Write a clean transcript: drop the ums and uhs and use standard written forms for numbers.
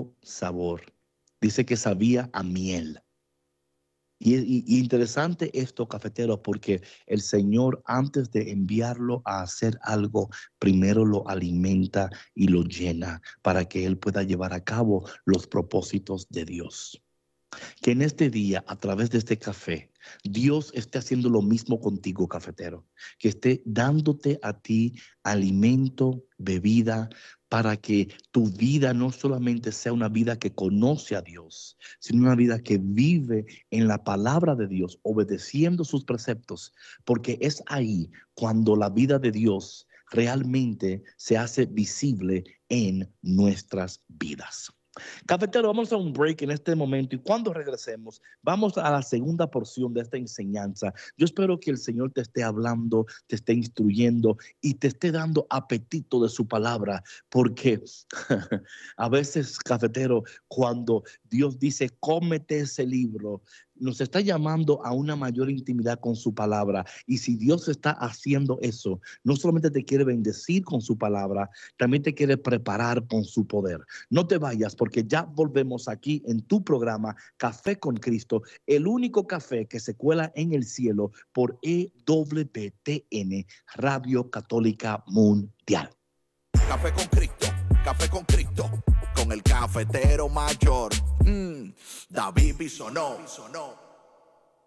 rico sabor. Dice que sabía a miel. Y interesante esto, cafetero, porque el Señor, antes de enviarlo a hacer algo, primero lo alimenta y lo llena para que Él pueda llevar a cabo los propósitos de Dios. Que en este día, a través de este café, Dios esté haciendo lo mismo contigo, cafetero. Que esté dándote a ti alimento, bebida, para que tu vida no solamente sea una vida que conoce a Dios, sino una vida que vive en la palabra de Dios, obedeciendo sus preceptos, porque es ahí cuando la vida de Dios realmente se hace visible en nuestras vidas. Cafetero, vamos a un break en este momento y cuando regresemos, vamos a la segunda porción de esta enseñanza. Yo espero que el Señor te esté hablando, te esté instruyendo y te esté dando apetito de su palabra, porque a veces, cafetero, cuando Dios dice, cómete ese libro, nos está llamando a una mayor intimidad con su palabra. Y si Dios está haciendo eso, no solamente te quiere bendecir con su palabra, también te quiere preparar con su poder. No te vayas porque ya volvemos aquí en tu programa Café con Cristo, el único café que se cuela en el cielo por EWTN, Radio Católica Mundial. Café con Cristo, con el cafetero mayor, David Bisonó.